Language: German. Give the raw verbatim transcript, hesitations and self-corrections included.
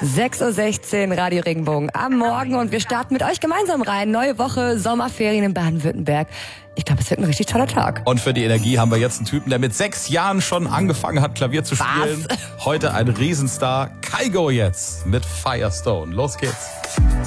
sechs Uhr sechzehn, Radio Regenbogen am Morgen und wir starten mit euch gemeinsam rein. Neue Woche, Sommerferien in Baden-Württemberg. Ich glaube, es wird ein richtig toller Tag. Und für die Energie haben wir jetzt einen Typen, der mit sechs Jahren schon angefangen hat, Klavier zu spielen. Was? Heute ein Riesenstar. Kygo jetzt mit Firestone. Los geht's.